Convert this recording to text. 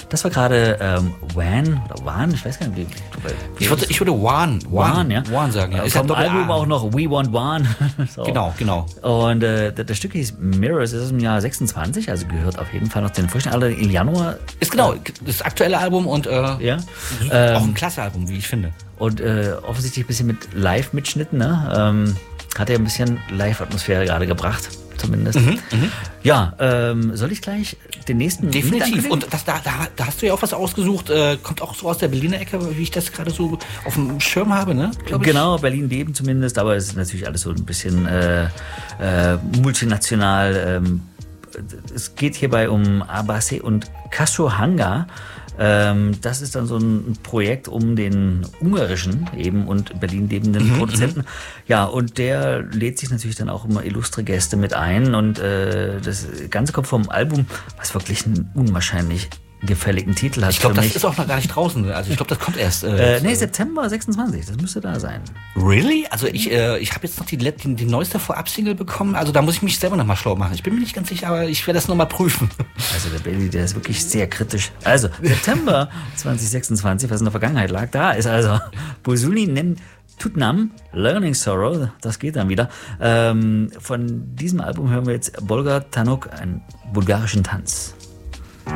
Das war gerade Wan oder Wan, ich weiß gar nicht. Ich würde Wan ja. Wan sagen. Ja. Ist vom Album auch noch We Want Wan. So. Genau. Und das Stück hieß Mirrors, ist aus dem Jahr 26, also gehört auf jeden Fall noch zu den frischen. Alle im Januar. Ist genau, das aktuelle Album und auch ein klasse Album, wie ich finde. Und offensichtlich ein bisschen mit Live-Mitschnitten, ne? Hat er ein bisschen Live-Atmosphäre gerade gebracht, zumindest. Ja, soll ich gleich den nächsten... Definitiv. Und da hast du ja auch was ausgesucht, kommt auch so aus der Berliner Ecke, wie ich das gerade so auf dem Schirm habe, ne? Genau, Berlin-Leben zumindest, aber es ist natürlich alles so ein bisschen multinational. Es geht hierbei um Abase und Kassohanga. Das ist dann so ein Projekt um den ungarischen eben und Berlin lebenden Produzenten. Ja, und der lädt sich natürlich dann auch immer illustre Gäste mit ein und das Ganze kommt vom Album, was wirklich einen unwahrscheinlich gefälligen Titel hat. Ich glaube, das ist auch noch gar nicht draußen. Also ich glaube, das kommt erst. September 26, das müsste da sein. Really? Also ich habe jetzt noch die neueste Vorab-Single bekommen. Also da muss ich mich selber nochmal schlau machen. Ich bin mir nicht ganz sicher, aber ich werde das nochmal prüfen. Also der Bailey, der ist wirklich sehr kritisch. Also September 2026, was in der Vergangenheit lag, da ist also Bosuni Nen Tutnam, Learning Sorrow, das geht dann wieder. Von diesem Album hören wir jetzt Bolgar Tanuk, einen bulgarischen Tanz.